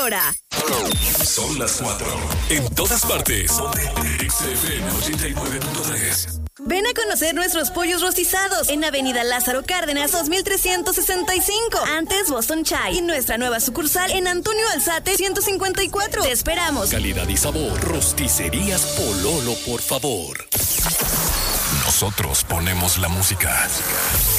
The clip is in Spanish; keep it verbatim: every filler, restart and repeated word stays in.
hora. Son las cuatro. En todas partes. X F M ochenta y nueve punto tres. Ven a conocer nuestros pollos rostizados en Avenida Lázaro Cárdenas dos mil trescientos sesenta y cinco. Antes Boston Chai. Y nuestra nueva sucursal en Antonio Alzate ciento cincuenta y cuatro. Te esperamos. Calidad y sabor. Rosticerías Pololo, por favor. Nosotros ponemos la música.